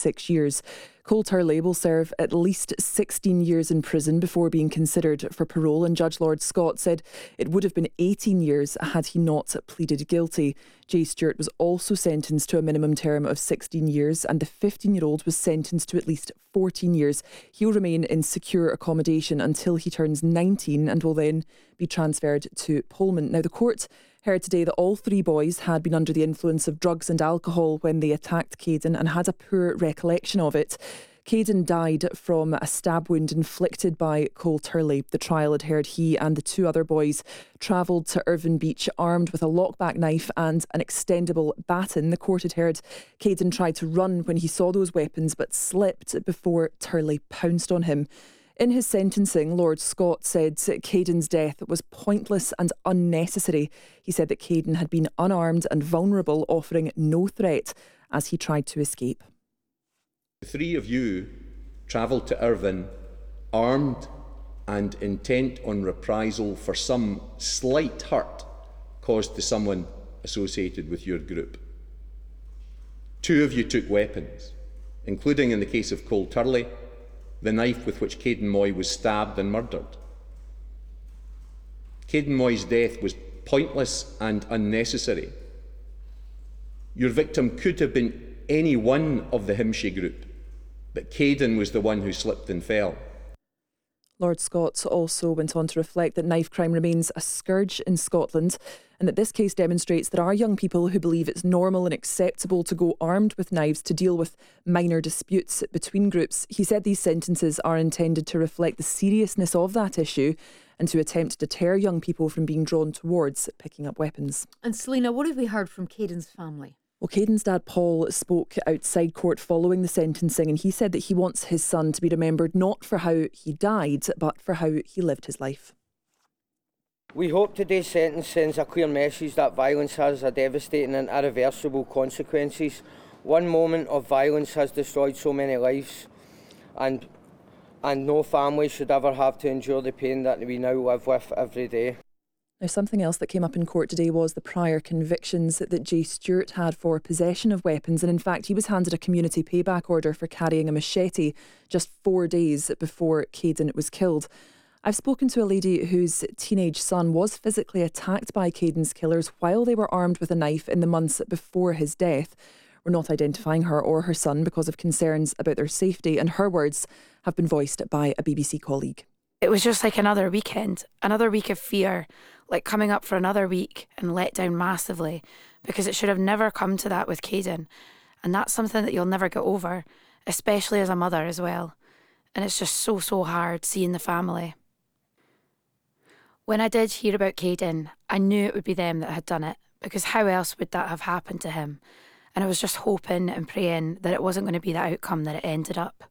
6 years. Cole Turley will serve at least 16 years in prison before being considered for parole, and Judge Lord Scott said it would have been 18 years had he not pleaded guilty. Jay Stewart was also sentenced to a minimum term of 16 years, and the 15-year-old was sentenced to at least 14 years. He'll remain in secure accommodation until he turns 19 and will then be transferred to Pullman. Now, the court heard today that all three boys had been under the influence of drugs and alcohol when they attacked Caden and had a poor recollection of it. Caden died from a stab wound inflicted by Cole Turley. The trial had heard he and the two other boys travelled to Irvine Beach armed with a lockback knife and an extendable baton. The court had heard Caden tried to run when he saw those weapons but slipped before Turley pounced on him. In his sentencing, Lord Scott said Caden's death was pointless and unnecessary. He said that Caden had been unarmed and vulnerable, offering no threat as he tried to escape. The three of you travelled to Irvine armed and intent on reprisal for some slight hurt caused to someone associated with your group. Two of you took weapons, including in the case of Cole Turley, the knife with which Caden Moy was stabbed and murdered. Caden Moy's death was pointless and unnecessary. Your victim could have been any one of the Himshie group, but Caden was the one who slipped and fell. Lord Scott also went on to reflect that knife crime remains a scourge in Scotland and that this case demonstrates there are young people who believe it's normal and acceptable to go armed with knives to deal with minor disputes between groups. He said these sentences are intended to reflect the seriousness of that issue and to attempt to deter young people from being drawn towards picking up weapons. And Selena, what have we heard from Caden's family? Well, Caden's dad, Paul, spoke outside court following the sentencing, and he said that he wants his son to be remembered not for how he died, but for how he lived his life. We hope today's sentence sends a clear message that violence has a devastating and irreversible consequences. One moment of violence has destroyed so many lives, and no family should ever have to endure the pain that we now live with every day. Now, something else that came up in court today was the prior convictions that Jay Stewart had for possession of weapons. And in fact, he was handed a community payback order for carrying a machete just 4 days before Caden was killed. I've spoken to a lady whose teenage son was physically attacked by Caden's killers while they were armed with a knife in the months before his death. We're not identifying her or her son because of concerns about their safety, and her words have been voiced by a BBC colleague. It was just like another weekend, another week of fear, like coming up for another week and let down massively, because it should have never come to that with Caden. And that's something that you'll never get over, especially as a mother as well. And it's just so hard seeing the family. When I did hear about Caden, I knew it would be them that had done it, because how else would that have happened to him? And I was just hoping and praying that it wasn't going to be the outcome that it ended up.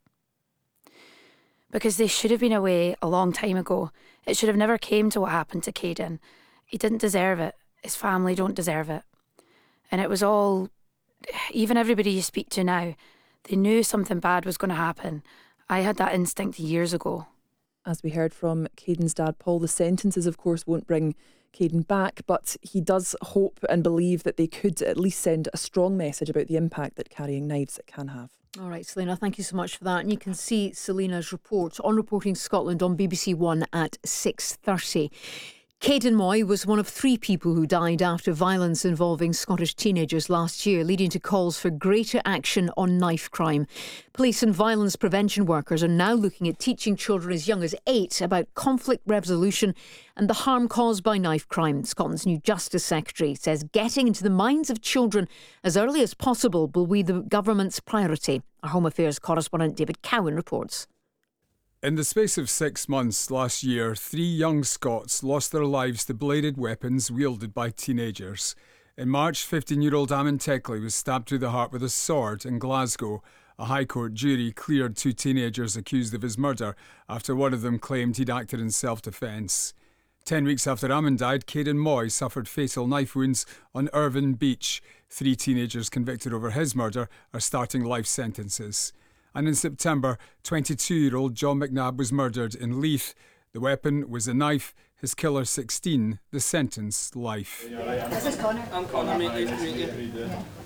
Because they should have been away a long time ago. It should have never came to what happened to Caden. He didn't deserve it. His family don't deserve it. And it was all, even everybody you speak to now, they knew something bad was going to happen. I had that instinct years ago. As we heard from Caden's dad, Paul, the sentences, of course, won't bring Caden back, but he does hope and believe that they could at least send a strong message about the impact that carrying knives can have. All right, Selena, thank you so much for that. And you can see Selena's report on Reporting Scotland on BBC One at 6:30. Caden Moy was one of 3 people who died after violence involving Scottish teenagers last year, leading to calls for greater action on knife crime. Police and violence prevention workers are now looking at teaching children as young as 8 about conflict resolution and the harm caused by knife crime. Scotland's new Justice Secretary says getting into the minds of children as early as possible will be the government's priority. Our Home Affairs correspondent David Cowan reports. In the space of 6 months last year, 3 young Scots lost their lives to bladed weapons wielded by teenagers. In March, 15-year-old Ammon Teckley was stabbed through the heart with a sword in Glasgow. A High Court jury cleared 2 teenagers accused of his murder after one of them claimed he'd acted in self-defence. 10 weeks after Ammon died, Caden Moy suffered fatal knife wounds on Irvine Beach. 3 teenagers convicted over his murder are starting life sentences. And in September, 22-year-old John McNabb was murdered in Leith. The weapon was a knife. His killer, 16, the sentence, life. This is Connor. I'm Connor, mate. Nice to meet you.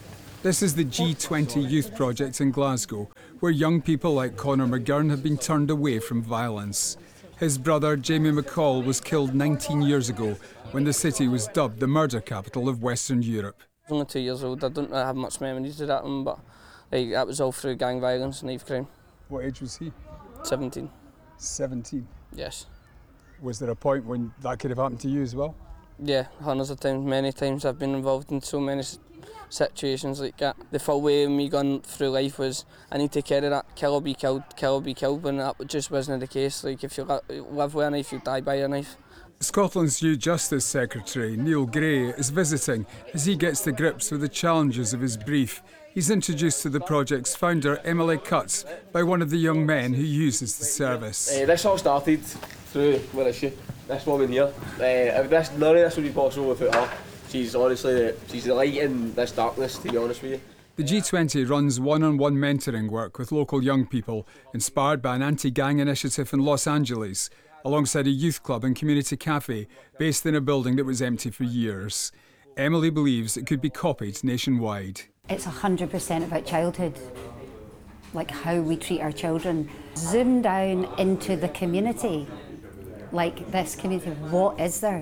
This is the G20 Youth Project in Glasgow, where young people like Conor McGurn have been turned away from violence. His brother, Jamie McCall, was killed 19 years ago when the city was dubbed the murder capital of Western Europe. I was only 2 years old. I don't really have much memories of that one, but that was all through gang violence and knife crime. What age was he? 17. 17? Yes. Was there a point when that could have happened to you as well? Yeah, hundreds of times. Many times I've been involved in so many situations like that. The full way of me going through life was, I need to carry that, kill or be killed, when that just wasn't the case. Like, if you live with a knife, you die by a knife. Scotland's new Justice Secretary, Neil Gray, is visiting as he gets to grips with the challenges of his brief. He's introduced to the project's founder, Emily Cutts, by one of the young men who uses the service. This all started through, where is she? This woman here. None of this would be possible without her. She's the light in this darkness, to be honest with you. The G20 runs one-on-one mentoring work with local young people, inspired by an anti-gang initiative in Los Angeles, alongside a youth club and community cafe based in a building that was empty for years. Emily believes it could be copied nationwide. It's 100% about childhood, like how we treat our children. Zoom down into the community, like this community, what is there?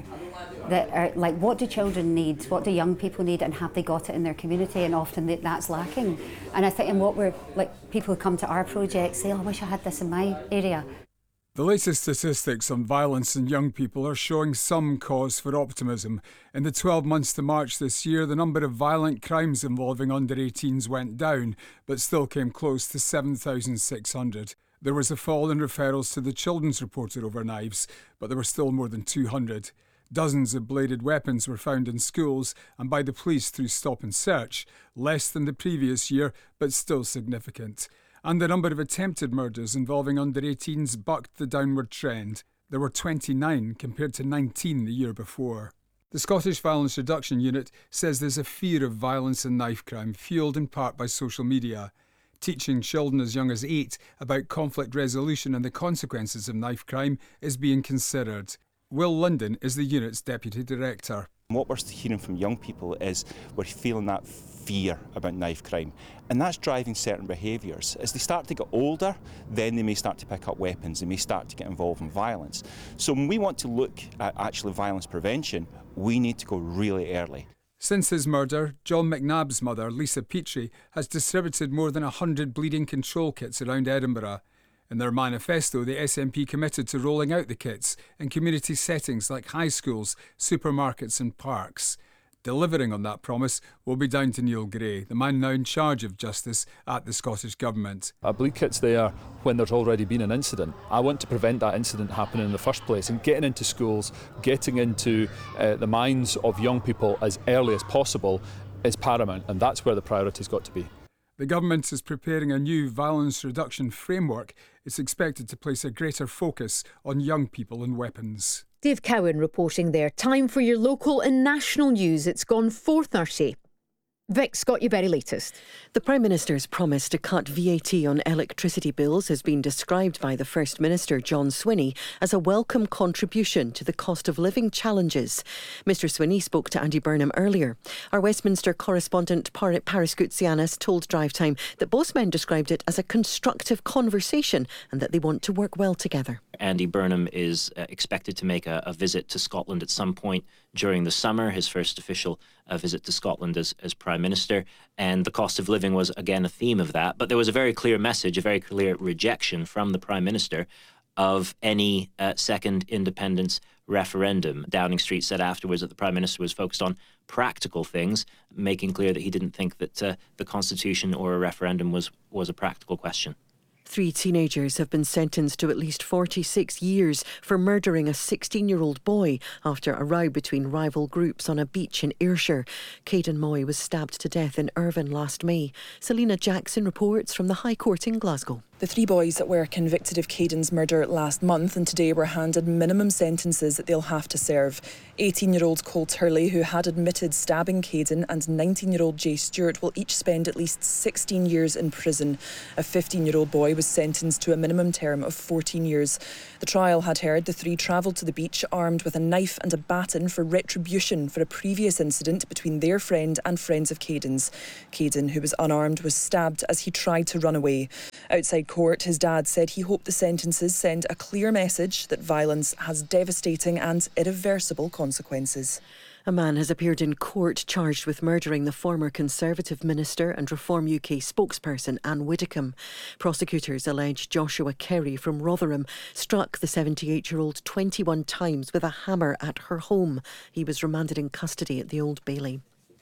What do children need? What do young people need? And have they got it in their community? And often that's lacking. And I think in what we're, like, people who come to our project say, oh, I wish I had this in my area. The latest statistics on violence in young people are showing some cause for optimism. In the 12 months to March this year, the number of violent crimes involving under-18s went down, but still came close to 7,600. There was a fall in referrals to the Children's Reporter over knives, but there were still more than 200. Dozens of bladed weapons were found in schools and by the police through stop and search, less than the previous year, but still significant. And the number of attempted murders involving under-18s bucked the downward trend. There were 29 compared to 19 the year before. The Scottish Violence Reduction Unit says there's a fear of violence and knife crime, fuelled in part by social media. Teaching children as young as 8 about conflict resolution and the consequences of knife crime is being considered. Will London is the unit's deputy director. What we're hearing from young people is we're feeling that fear about knife crime, and that's driving certain behaviours. As they start to get older, then they may start to pick up weapons, they may start to get involved in violence. So when we want to look at actually violence prevention, we need to go really early. Since his murder, John McNabb's mother, Lisa Petrie, has distributed more than 100 bleeding control kits around Edinburgh. In their manifesto, the SNP committed to rolling out the kits in community settings like high schools, supermarkets and parks. Delivering on that promise will be down to Neil Gray, the man now in charge of justice at the Scottish Government. A bleed kit's there when there's already been an incident. I want to prevent that incident happening in the first place, and getting into schools, getting into the minds of young people as early as possible is paramount, and that's where the priority's got to be. The government is preparing a new violence reduction framework. It's expected to place a greater focus on young people and weapons. Dave Cowan reporting there. Time for your local and national news. It's gone 4:30. Vic's got your very latest. The Prime Minister's promise to cut VAT on electricity bills has been described by the First Minister, John Swinney, as a welcome contribution to the cost of living challenges. Mr Swinney spoke to Andy Burnham earlier. Our Westminster correspondent Paris Goutsianis told Drive Time that both men described it as a constructive conversation and that they want to work well together. Andy Burnham is expected to make a visit to Scotland at some point during the summer, his first official visit to Scotland as Prime Minister, and the cost of living was again a theme of that. But there was a very clear message, a very clear rejection from the Prime Minister of any second independence referendum. Downing Street said afterwards that the Prime Minister was focused on practical things, making clear that he didn't think that the Constitution or a referendum was a practical question. 3 teenagers have been sentenced to at least 46 years for murdering a 16-year-old boy after a row between rival groups on a beach in Ayrshire. Caden Moy was stabbed to death in Irvine last May. Selina Jackson reports from the High Court in Glasgow. The 3 boys were convicted of Caden's murder last month and today were handed minimum sentences that they'll have to serve. 18-year-old Cole Turley, who had admitted stabbing Caden, and 19-year-old Jay Stewart will each spend at least 16 years in prison. A 15-year-old boy was sentenced to a minimum term of 14 years. The trial had heard the 3 travelled to the beach armed with a knife and a baton for retribution for a previous incident between their friend and friends of Caden's. Caden, who was unarmed, was stabbed as he tried to run away. Outside court, his dad said he hoped the sentences send a clear message that violence has devastating and irreversible consequences. A man has appeared in court charged with murdering the former Conservative Minister and Reform UK spokesperson Anne Widdecombe. Prosecutors allege Joshua Kerry from Rotherham struck the 78-year-old 21 times with a hammer at her home. He was remanded in custody at the Old Bailey.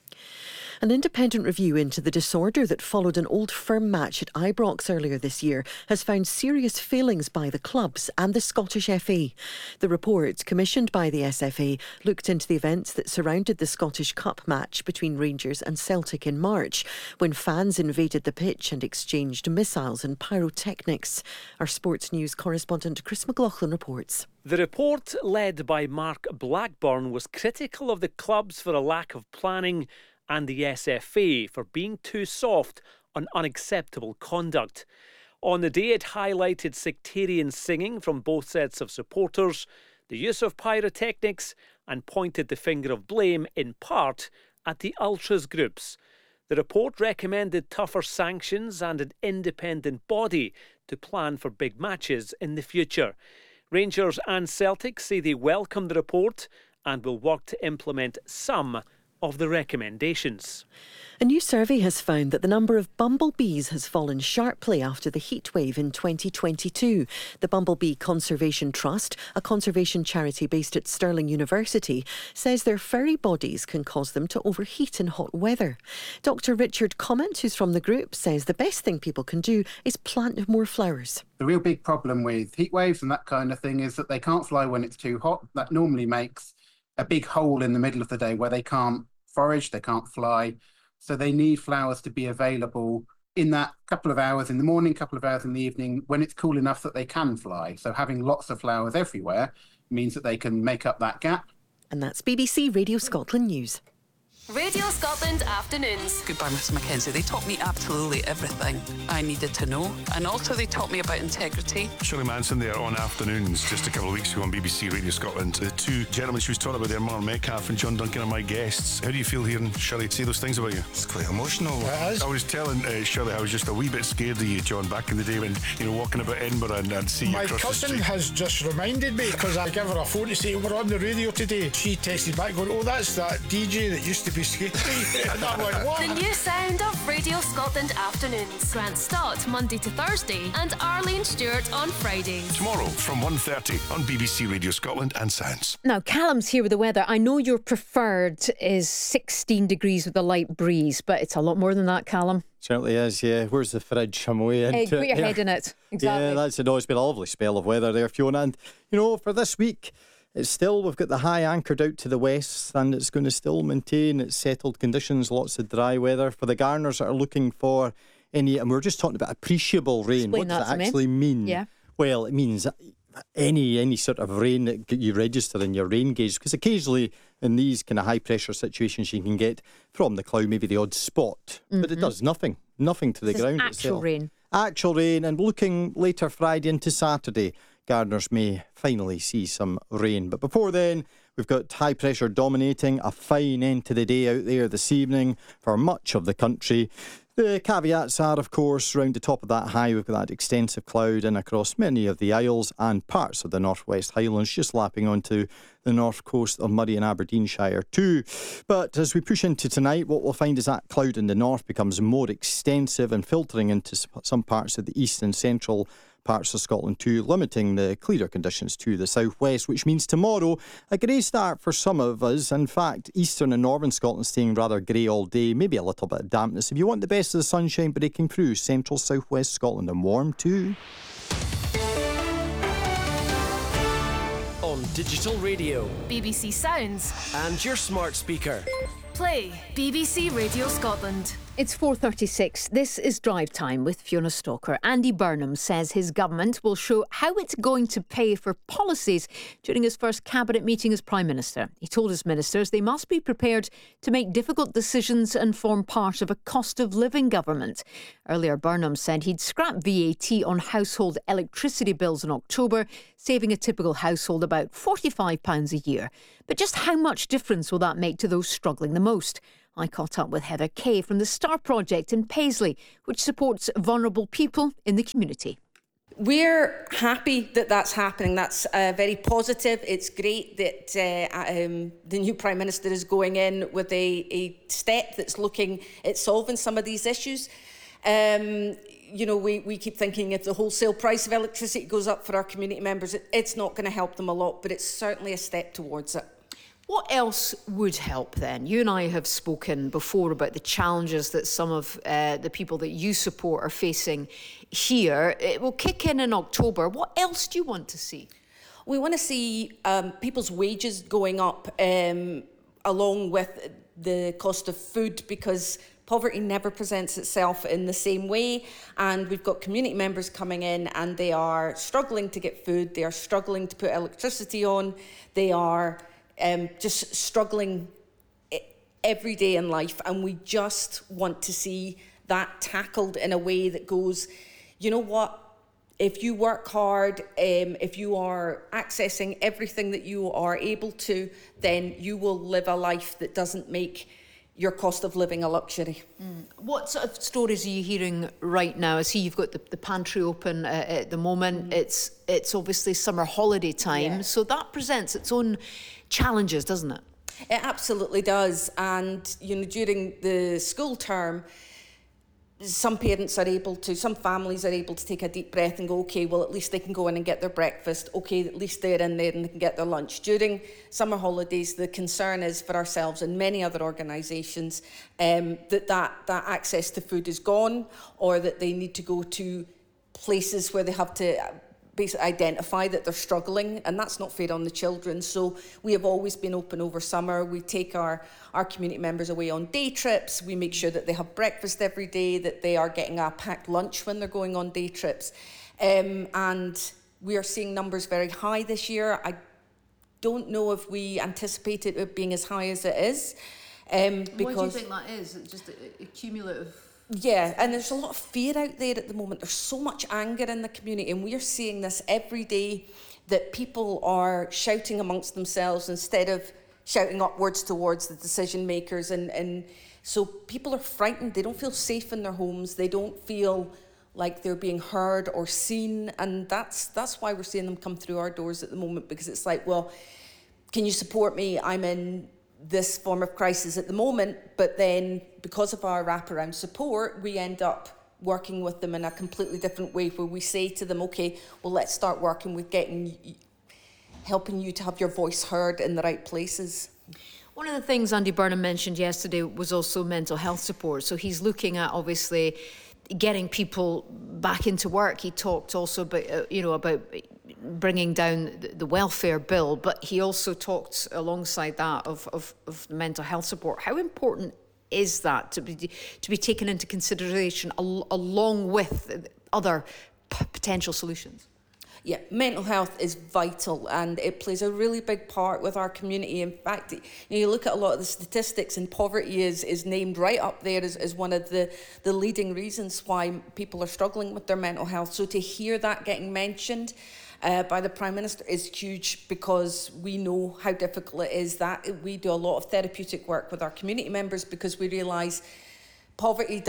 An independent review into the disorder that followed an Old Firm match at Ibrox earlier this year has found serious failings by the clubs and the Scottish FA. The report, commissioned by the SFA, looked into the events that surrounded the Scottish Cup match between Rangers and Celtic in March, when fans invaded the pitch and exchanged missiles and pyrotechnics. Our sports news correspondent Chris McLaughlin reports. The report, led by Mark Blackburn, was critical of the clubs for a lack of planning and the SFA for being too soft on unacceptable conduct. On the day, it highlighted sectarian singing from both sets of supporters, the use of pyrotechnics, and pointed the finger of blame, in part, at the ultras groups. The report recommended tougher sanctions and an independent body to plan for big matches in the future. Rangers and Celtic say they welcome the report and will work to implement some of the recommendations. A new survey has found that the number of bumblebees has fallen sharply after the heatwave in 2022. The Bumblebee Conservation Trust, a conservation charity based at Stirling University, says their furry bodies can cause them to overheat in hot weather. Dr. Richard Comment, who's from the group, says the best thing people can do is plant more flowers. The real big problem with heat waves and that kind of thing is that they can't fly when it's too hot. That normally makes a big hole in the middle of the day where they can't forage, they can't fly. So they need flowers to be available in that couple of hours in the morning, couple of hours in the evening, when it's cool enough that they can fly. So having lots of flowers everywhere means that they can make up that gap. And that's BBC Radio Scotland News. Radio Scotland Afternoons. Goodbye, Mr Mackenzie. They taught me absolutely everything I needed to know. And also they taught me about integrity. Shirley Manson there on Afternoons just a couple of weeks ago on BBC Radio Scotland. The 2 gentlemen she was talking about there, Mark Metcalf and John Duncan, are my guests. How do you feel hearing Shirley say those things about you? It's quite emotional. It is. I was telling Shirley I was just a wee bit scared of you, John, back in the day when, walking about Edinburgh and see you across the street. My cousin has just reminded me, because I gave her a phone to say we're on the radio today. She texted back going, oh, that's that DJ that used to be skating. And I went, what? The new sound of Radio Scotland Afternoons. Grant Stott, Monday to Thursday, and Arlene Stewart on Fridays. Tomorrow from 1:30 on BBC Radio Scotland and Sounds. Now, Callum's here with the weather. I know your preferred is 16 degrees with a light breeze, but it's a lot more than that, Callum. Certainly is, yeah. Where's the fridge? I'm way into it. Put your head in it. Exactly. Yeah, that's it's been a lovely spell of weather there, Fiona. And, for this week, we've got the high anchored out to the west, and it's going to still maintain its settled conditions, lots of dry weather. For the gardeners that are looking for any, and we're just talking about appreciable rain. Explain what does that actually mean? Yeah. Well, it means any sort of rain that you register in your rain gauge, because occasionally in these kind of high pressure situations you can get from the cloud maybe the odd spot, but it does nothing to the ground itself. Actual rain, and looking later Friday into Saturday, gardeners may finally see some rain. But before then, we've got high pressure dominating, a fine end to the day out there this evening for much of the country. The caveats are, of course, round the top of that high, we've got that extensive cloud in across many of the Isles and parts of the Northwest Highlands, just lapping onto the north coast of Murray and Aberdeenshire too. But as we push into tonight, what we'll find is that cloud in the north becomes more extensive and filtering into some parts of the east and central parts of Scotland too, limiting the clearer conditions to the southwest, which means tomorrow a grey start for some of us. In fact, eastern and northern Scotland staying rather grey all day, maybe a little bit of dampness. If you want the best of the sunshine breaking through central southwest Scotland, and warm too. On digital radio, BBC Sounds, and your smart speaker. Play BBC Radio Scotland. It's 4:36. This is Drive Time with Fiona Stoker. Andy Burnham says his government will show how it's going to pay for policies during his first cabinet meeting as Prime Minister. He told his ministers they must be prepared to make difficult decisions and form part of a cost of living government. Earlier, Burnham said he'd scrap VAT on household electricity bills in October, saving a typical household about £45 a year. But just how much difference will that make to those struggling the most? I caught up with Heather Kay from the Star Project in Paisley, which supports vulnerable people in the community. We're happy that that's happening. That's very positive. It's great that the new Prime Minister is going in with a step that's looking at solving some of these issues. You know, we keep thinking if the wholesale price of electricity goes up for our community members, it's not going to help them a lot, but it's certainly a step towards it. What else would help then? You and I have spoken before about the challenges that some of the people that you support are facing here. It will kick in October. What else do you want to see? We want to see people's wages going up along with the cost of food, because poverty never presents itself in the same way, and we've got community members coming in and they are struggling to get food, they are struggling to put electricity on, they are just struggling every day in life, and we just want to see that tackled in a way that goes, you know what, if you work hard, if you are accessing everything that you are able to, then you will live a life that doesn't make your cost of living a luxury. What sort of stories are you hearing right now? I see you've got the pantry open at the moment. It's obviously summer holiday time, so that presents its own challenges, doesn't it? It absolutely does. And you know, during the school term, some parents are able to, some families are able to take a deep breath and go, okay, well, at least they can go in and get their breakfast. Okay, at least they're in there and they can get their lunch. During summer holidays, the concern is for ourselves and many other organisations that access to food is gone, or that they need to go to places where they have to basically identify that they're struggling, and that's not fair on the children. So we have always been open over summer. We take our community members away on day trips. We make sure that they have breakfast every day, that they are getting a packed lunch when they're going on day trips. And we are seeing numbers very high this year. I don't know if we anticipated it being as high as it is. What do you think that is? It's just a cumulative... Yeah, and there's a lot of fear out there at the moment. There's so much anger in the community, and we are seeing this every day, that people are shouting amongst themselves instead of shouting upwards towards the decision makers. And so people are frightened. They don't feel safe in their homes. They don't feel like they're being heard or seen. And that's why we're seeing them come through our doors at the moment, because it's like, well, can you support me? I'm in this form of crisis at the moment, but then because of our wraparound support, we end up working with them in a completely different way, where we say to them, okay, well, let's start working with helping you to have your voice heard in the right places. One of the things Andy Burnham mentioned yesterday was also mental health support. So he's looking at, obviously, getting people back into work. He talked also about, about bringing down the welfare bill, but he also talked alongside that of mental health support. How important is that to be taken into consideration along with other potential solutions? Yeah, mental health is vital, and it plays a really big part with our community. In fact, you look at a lot of the statistics, and poverty is named right up there as one of the leading reasons why people are struggling with their mental health. So to hear that getting mentioned by the Prime Minister is huge, because we know how difficult it is. That we do a lot of therapeutic work with our community members, because we realise poverty